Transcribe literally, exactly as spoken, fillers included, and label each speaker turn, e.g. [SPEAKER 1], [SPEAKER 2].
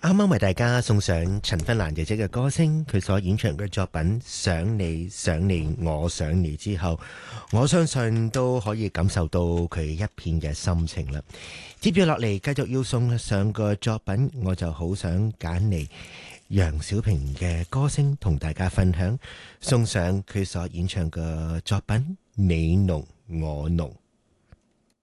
[SPEAKER 1] 啱啱為大家送上陳芬蘭姐姐嘅歌聲，佢所演唱嘅作品《想你想你我想你》之後，我相信都可以感受到佢一片嘅心情啦。接住落嚟繼續要送上個作品，我就好想揀嚟楊小萍嘅歌聲同大家分享，送上佢所演唱嘅作品《你濃我濃》。